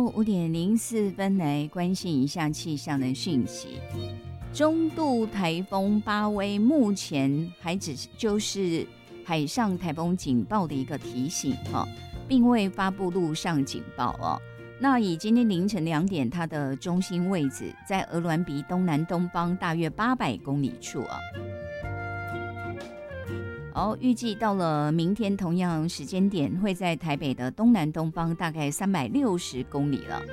5:04来关心一下气象的讯息。中度台风巴威目前还只就是海上台风警报的一个提醒并未发布陆上警报那以今天凌晨2点，它的中心位置在鹅銮鼻东南东方大约800公里处预计到了明天同样时间点，会在台北的东南东方大概360公里了。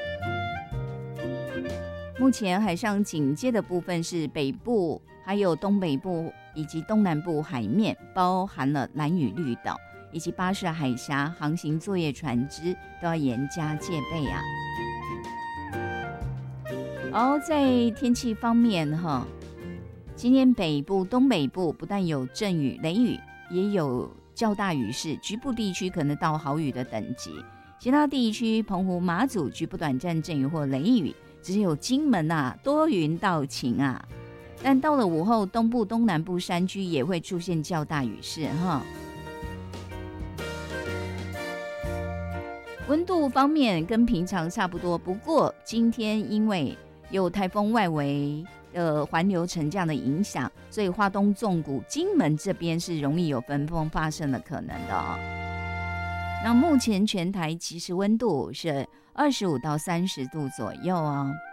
目前海上警戒的部分是北部、还有东北部以及东南部海面，包含了兰屿绿岛以及巴士海峡航行作业船只都要严加戒备在天气方面今天北部、东北部不但有阵雨、雷雨，也有较大雨势，局部地区可能到豪雨的等级。其他地区澎湖、马祖局部短暂阵雨或雷雨，只有金门多云到晴但到了午后，东部、东南部山区也会出现较大雨势温度方面跟平常差不多，不过今天因为有台风外围的环流沉降的影响，所以花东纵谷、金门这边是容易有焚风发生的可能的那目前全台其实温度是25到30度左右